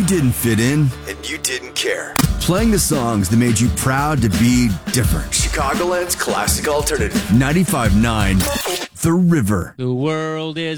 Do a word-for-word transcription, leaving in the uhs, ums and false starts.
didn't fit in, and you didn't care. Playing the songs that made you proud to be different. Chicagoland's classic alternative. ninety-five point nine The River. The world is